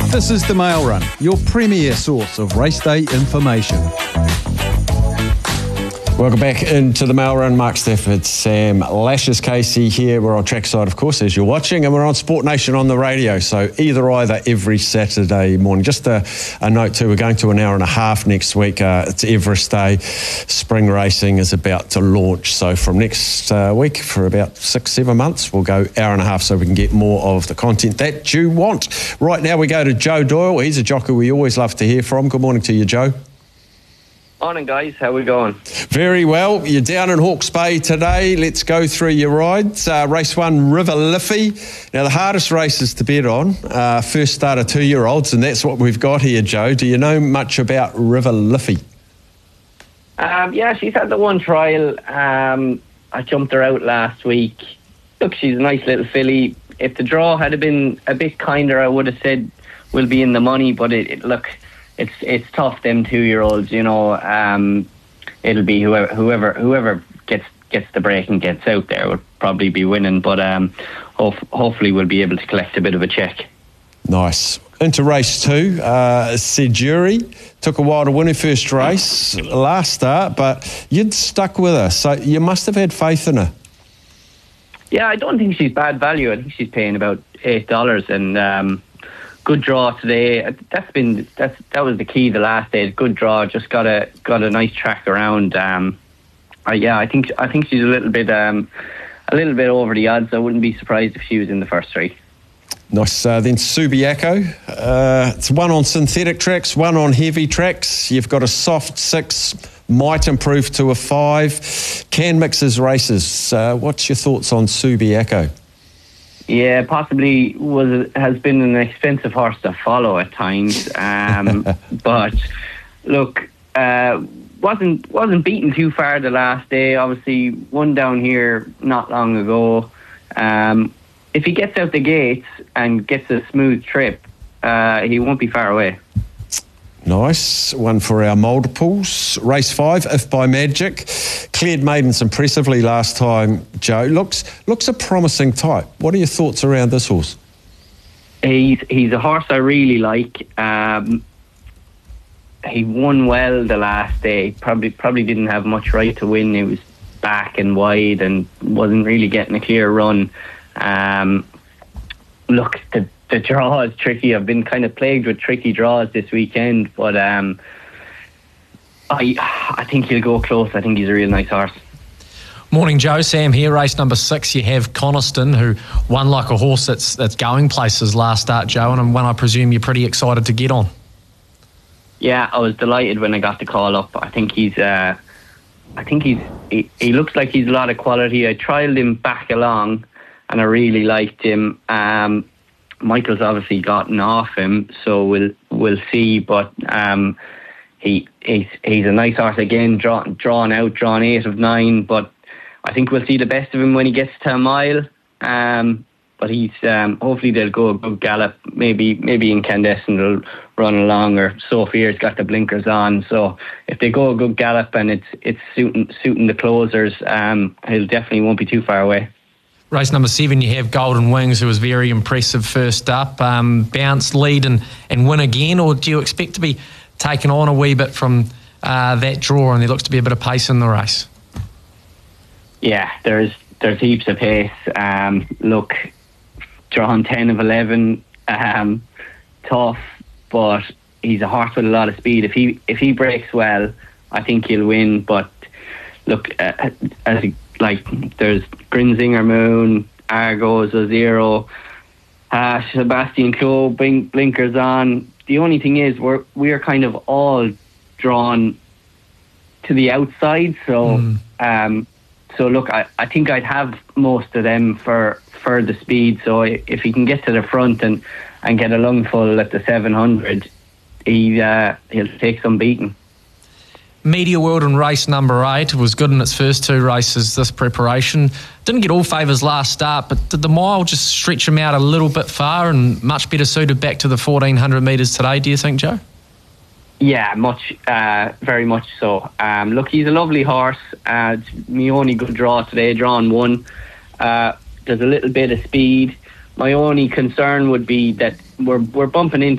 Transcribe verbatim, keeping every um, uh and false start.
This is the Mail Run, your premier source of race day information. Welcome back into the Mail Run. Mark Stafford, Sam Lashes, Casey here. We're on Trackside, of course, as you're watching, and we're on Sport Nation on the radio. So either either every Saturday morning. Just a, a note too, we're going to an hour and a half next week. Uh, it's Everest Day. Spring racing is about to launch. So from next uh, week, for about six, seven months, we'll go hour and a half so we can get more of the content that you want. Right now we go to Joe Doyle. He's a jockey we always love to hear from. Good morning to you, Joe. Morning, guys. How we going? Very well. You're down in Hawke's Bay today. Let's go through your rides. Uh, race one, River Liffey. Now, the hardest races to bet on, uh, first starter two-year-olds, and that's what we've got here, Joe. Do you know much about River Liffey? Um, yeah, she's had the one trial. Um, I jumped her out last week. Look, she's a nice little filly. If the draw had been a bit kinder, I would have said we'll be in the money, but it, it look... It's it's tough, them two-year-olds, you know. Um, it'll be whoever whoever whoever gets gets the break and gets out there will probably be winning. But um, hope, hopefully we'll be able to collect a bit of a check. Nice. Into race two, uh, Sejuri took a while to win her first race, last start, but you'd stuck with her, so you must have had faith in her. Yeah, I don't think she's bad value. I think she's paying about eight dollars, and um, good draw today. That's been that's that was the key the last day. Good draw. Just got a got a nice track around. Um, uh, yeah, I think I think she's a little bit um, a little bit over the odds. I wouldn't be surprised if she was in the first three. Nice. Uh, then Subiaco. Uh, it's one on synthetic tracks, one on heavy tracks. You've got a soft six, might improve to a five. Can mix his races. Uh, what's your thoughts on Subiaco? Yeah, possibly was has been an expensive horse to follow at times, um, but look, uh, wasn't wasn't beaten too far the last day. Obviously, won down here not long ago. Um, if he gets out the gates and gets a smooth trip, uh, he won't be far away. Nice. One for our multiples. Race five, If by Magic. Cleared maidens impressively last time, Joe. Looks looks a promising type. What are your thoughts around this horse? He's he's a horse I really like. Um, he won well the last day. Probably probably didn't have much right to win. He was back and wide and wasn't really getting a clear run. Um, look, the The draw is tricky. I've been kind of plagued with tricky draws this weekend, but um, I I think he'll go close. I think he's a real nice horse. Morning, Joe. Sam here. Race number six. You have Coniston, who won like a horse that's that's going places last start, Joe, and one I presume you're pretty excited to get on. Yeah, I was delighted when I got the call up. I think he's uh, I think he's he, he looks like he's a lot of quality. I trialled him back along, and I really liked him. Um, Michael's obviously gotten off him, so we'll we'll see. But um, he he's he's a nice horse again, draw, drawn out, drawn eight of nine. But I think we'll see the best of him when he gets to a mile. Um, but he's um, hopefully they'll go a good gallop. Maybe maybe Incandescent will run along, or Sophia's got the blinkers on. So if they go a good gallop and it's it's suiting suiting the closers, um, he'll definitely won't be too far away. Race number seven, you have Golden Wings, who was very impressive first up. Um, bounce, lead and, and win again, or do you expect to be taken on a wee bit from uh, that draw, and there looks to be a bit of pace in the race? Yeah, there's there's heaps of pace. Um, look, drawn ten of eleven, um, tough, but he's a horse with a lot of speed. If he if he breaks well, I think he'll win. But look, uh, as he, like there's Grinzinger Moon, Argos, Zero, uh, Sebastian Coe, blink, blinkers on. The only thing is we're we're kind of all drawn to the outside, so mm. um, so look, I, I think I'd have most of them for for the speed. So if he can get to the front and, and get a lungful at the seven hundred, he uh, he'll take some beating. Media World in race number eight was good in its first two races this preparation. Didn't get all favours last start, but did the mile just stretch him out a little bit far and much better suited back to the fourteen hundred metres today, do you think, Joe? Yeah, much, uh, very much so. Um, look, he's a lovely horse. Uh, it's my only good draw today, drawn one. Uh, there's a little bit of speed. My only concern would be that we're we're bumping into